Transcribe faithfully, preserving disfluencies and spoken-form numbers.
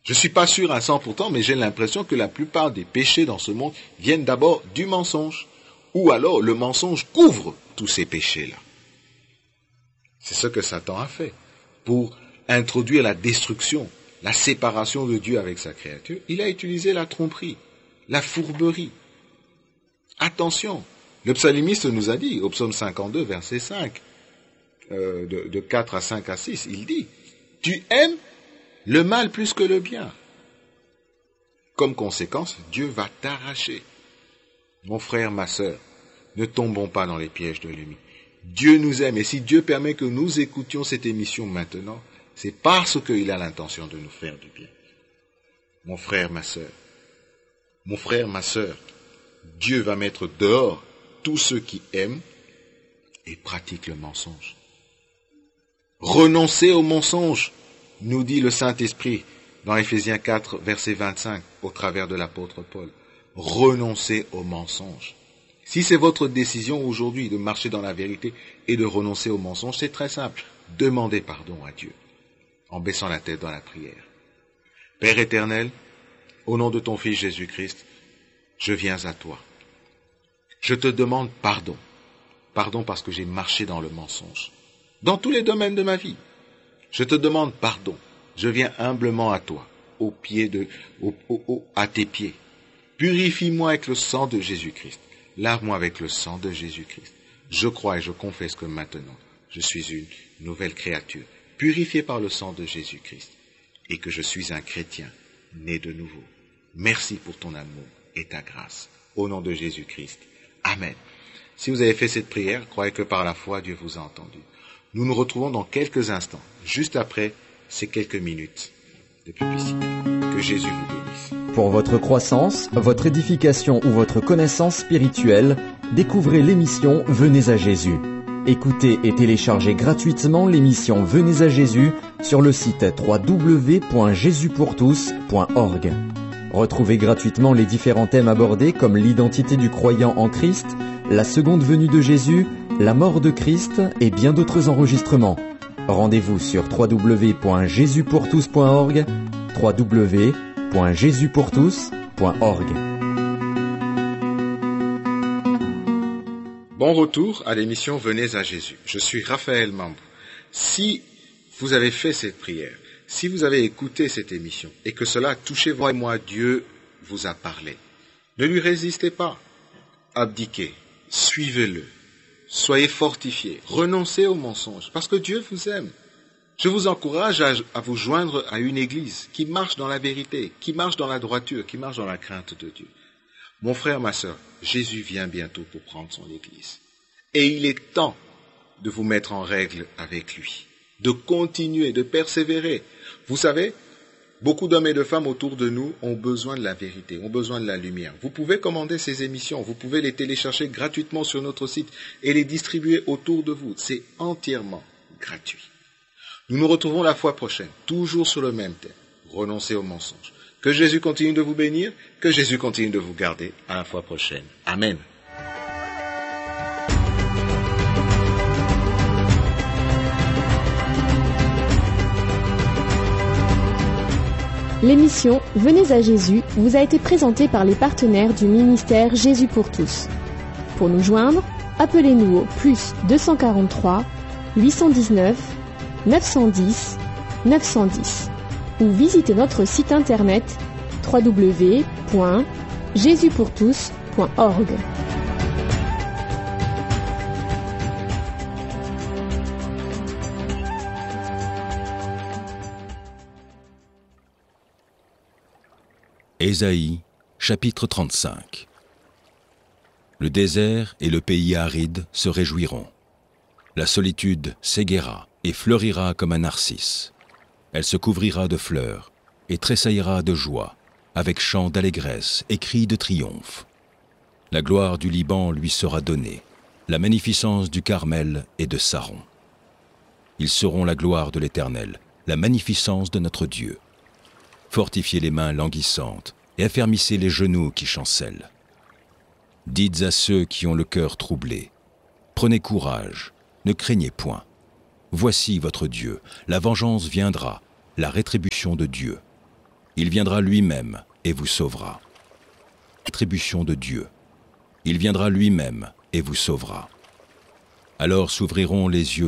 Je ne suis pas sûr à cent pour cent, mais j'ai l'impression que la plupart des péchés dans ce monde viennent d'abord du mensonge. Ou alors le mensonge couvre tous ces péchés-là. C'est ce que Satan a fait. Pour introduire la destruction, la séparation de Dieu avec sa créature, il a utilisé la tromperie, la fourberie. Attention, le psalmiste nous a dit, au psaume cinquante-deux, verset cinq, euh, de, de quatre à cinq à six, il dit, « Tu aimes le mal plus que le bien. » Comme conséquence, Dieu va t'arracher. Mon frère, ma sœur, ne tombons pas dans les pièges de l'ennemi. Dieu nous aime, et si Dieu permet que nous écoutions cette émission maintenant, c'est parce qu'il a l'intention de nous faire du bien. Mon frère, ma sœur, mon frère, ma sœur, Dieu va mettre dehors tous ceux qui aiment et pratiquent le mensonge. Renoncez au mensonge, nous dit le Saint-Esprit dans Éphésiens quatre, verset vingt-cinq, au travers de l'apôtre Paul. Renoncez au mensonge. Si c'est votre décision aujourd'hui de marcher dans la vérité et de renoncer au mensonge, c'est très simple. Demandez pardon à Dieu en baissant la tête dans la prière. Père éternel, au nom de ton Fils Jésus-Christ, je viens à toi. Je te demande pardon. Pardon parce que j'ai marché dans le mensonge. Dans tous les domaines de ma vie. Je te demande pardon. Je viens humblement à toi, au pied de, au, au, au, à tes pieds. Purifie-moi avec le sang de Jésus-Christ. Lave-moi avec le sang de Jésus-Christ. Je crois et je confesse que maintenant, je suis une nouvelle créature, purifiée par le sang de Jésus-Christ, et que je suis un chrétien, né de nouveau. Merci pour ton amour et ta grâce. Au nom de Jésus-Christ. Amen. Si vous avez fait cette prière, croyez que par la foi, Dieu vous a entendu. Nous nous retrouvons dans quelques instants, juste après ces quelques minutes de publicité. Que Jésus vous bénisse. Pour votre croissance, votre édification ou votre connaissance spirituelle, découvrez l'émission Venez à Jésus. Écoutez et téléchargez gratuitement l'émission Venez à Jésus sur le site w w w point jésus pour tous point org. Retrouvez gratuitement les différents thèmes abordés comme l'identité du croyant en Christ, la seconde venue de Jésus, la mort de Christ et bien d'autres enregistrements. Rendez-vous sur w w w point jésus pour tous point org, w w w point jésus pour tous point org. Bon retour à l'émission Venez à Jésus. Je suis Raphaël Mambou. Si vous avez fait cette prière, si vous avez écouté cette émission et que cela a touché vous et moi, Dieu vous a parlé, ne lui résistez pas. Abdiquez, suivez-le, soyez fortifiés, renoncez aux mensonges parce que Dieu vous aime. Je vous encourage à, à vous joindre à une église qui marche dans la vérité, qui marche dans la droiture, qui marche dans la crainte de Dieu. Mon frère, ma sœur, Jésus vient bientôt pour prendre son église. Et il est temps de vous mettre en règle avec lui, de continuer, de persévérer. Vous savez, beaucoup d'hommes et de femmes autour de nous ont besoin de la vérité, ont besoin de la lumière. Vous pouvez commander ces émissions, vous pouvez les télécharger gratuitement sur notre site et les distribuer autour de vous. C'est entièrement gratuit. Nous nous retrouvons la fois prochaine, toujours sur le même thème, renoncer aux mensonges. Que Jésus continue de vous bénir, que Jésus continue de vous garder. À la fois prochaine. Amen. L'émission Venez à Jésus vous a été présentée par les partenaires du ministère Jésus pour tous. Pour nous joindre, appelez-nous au plus deux cent quarante-trois, huit cent dix-neuf, neuf cent dix, neuf cent dix ou visitez notre site internet w w w point jésus pour tous point org. Ésaïe, chapitre trente-cinq. Le désert et le pays aride se réjouiront. La solitude s'égaiera et fleurira comme un narcisse. Elle se couvrira de fleurs et tressaillira de joie, avec chants d'allégresse et cris de triomphe. La gloire du Liban lui sera donnée, la magnificence du Carmel et de Saron. Ils seront la gloire de l'Éternel, la magnificence de notre Dieu. Fortifiez les mains languissantes et affermissez les genoux qui chancellent. Dites à ceux qui ont le cœur troublé, prenez courage, ne craignez point. Voici votre Dieu, la vengeance viendra, la rétribution de Dieu. Il viendra lui-même et vous sauvera. Attribution de Dieu. Il viendra lui-même et vous sauvera. Alors s'ouvriront les yeux